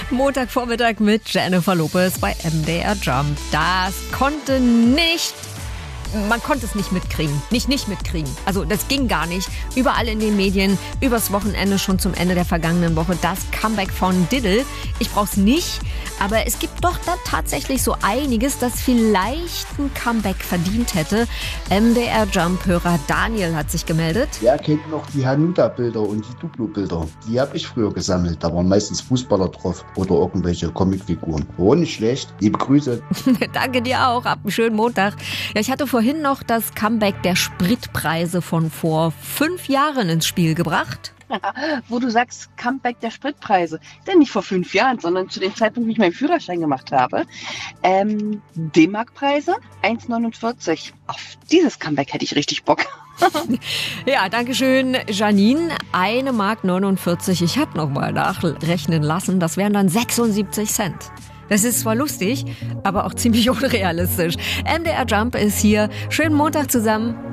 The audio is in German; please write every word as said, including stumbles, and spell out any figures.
Montagvormittag mit Jennifer Lopez bei M D R Jump. Das konnte nicht... Man konnte es nicht mitkriegen. Nicht nicht mitkriegen. Also das ging gar nicht. Überall in den Medien, übers Wochenende, schon zum Ende der vergangenen Woche, das Comeback von Diddle. Ich brauch's nicht, aber es gibt doch da tatsächlich so einiges, das vielleicht ein Comeback verdient hätte. M D R-Jump-Hörer Daniel hat sich gemeldet. Wer kennt noch die Hanuta-Bilder und die Duplo-Bilder? Die habe ich früher gesammelt. Da waren meistens Fußballer drauf oder irgendwelche Comicfiguren. Oh, nicht schlecht. Liebe Grüße. Danke dir auch. Hab einen schönen Montag. Ja, ich hatte vorhin noch das Comeback der Spritpreise von vor fünf Jahren ins Spiel gebracht. Wo du sagst, Comeback der Spritpreise. Denn nicht vor fünf Jahren, sondern zu dem Zeitpunkt, wie ich meinen Führerschein gemacht habe. Ähm, D-Mark-Preise eins Komma neunundvierzig. Auf dieses Comeback hätte ich richtig Bock. Ja, danke schön, Janine. eine Mark neunundvierzig. Ich habe noch mal nachrechnen lassen. Das wären dann sechsundsiebzig Cent. Das ist zwar lustig, aber auch ziemlich unrealistisch. M D R Jump ist hier. Schönen Montag zusammen.